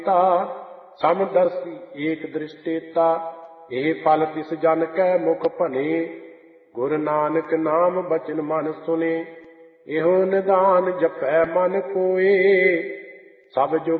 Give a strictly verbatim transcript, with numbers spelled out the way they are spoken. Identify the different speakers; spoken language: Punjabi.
Speaker 1: ਤਾ ਸਮਦਰਸੀ ਏਕ ਦ੍ਰਿਸ਼ਟੇਤਾ। ਇਹ ਫਲ ਤਿਸ ਜਨ ਕੈ ਮੁਖ ਭਲੇ, ਗੁਰ ਨਾਨਕ ਨਾਮ ਬਚਨ ਮਨ ਸੁਨੇ। ਇਹੋ ਨਿਦਾਨ ਜਪੈ ਮਨ ਕੋਏ, ਸਭ ਜੁਗ